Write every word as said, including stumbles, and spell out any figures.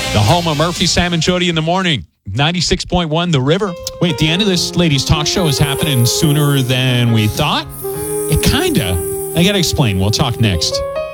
The home of Murphy, Sam, and Jody in the morning. ninety-six point one The River. Wait, the end of this ladies' talk show is happening sooner than we thought? It kinda. I gotta explain. We'll talk next.